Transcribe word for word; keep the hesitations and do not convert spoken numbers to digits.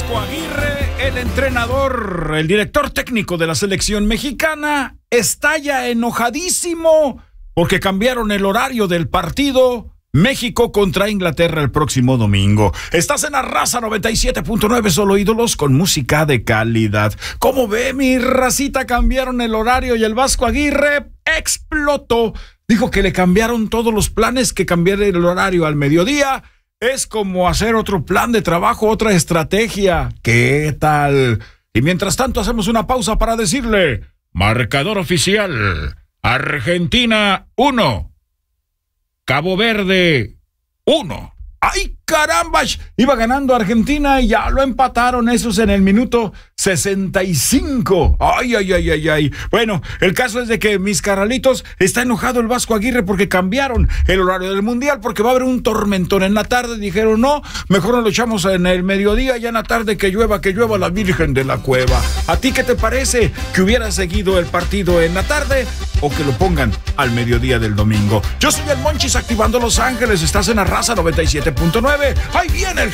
Vasco Aguirre, el entrenador, el director técnico de la selección mexicana, está ya enojadísimo porque cambiaron el horario del partido México contra Inglaterra el próximo domingo. Estás en la Raza noventa y siete punto nueve, solo ídolos con música de calidad. ¿Cómo ve, mi racita? Cambiaron el horario y el Vasco Aguirre explotó. Dijo que le cambiaron todos los planes, que cambiar el horario al mediodía es como hacer otro plan de trabajo, otra estrategia. ¿Qué tal? Y mientras tanto hacemos una pausa para decirle: marcador oficial, Argentina uno, Cabo Verde uno. ¡Ay, caramba! Iba ganando Argentina y ya lo empataron, esos en el minuto sesenta y cinco. ¡Ay, ay, ay, ay, ay! Bueno, el caso es de que, mis carnalitos, está enojado el Vasco Aguirre porque cambiaron el horario del Mundial, porque va a haber un tormentón en la tarde. Dijeron, no, mejor nos lo echamos en el mediodía, ya en la tarde que llueva, que llueva la Virgen de la Cueva. ¿A ti qué te parece? ¿Que hubiera seguido el partido en la tarde o que lo pongan al mediodía del domingo? Yo soy el Monchis, activando Los Ángeles. Estás en la Raza noventa y siete punto nueve. ¡Ahí viene el